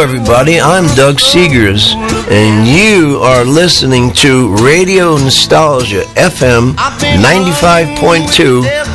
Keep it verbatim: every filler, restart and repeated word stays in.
everybody. I'm Doug Seegers, and you are listening to Radio Nostalgia F M ninety-five point two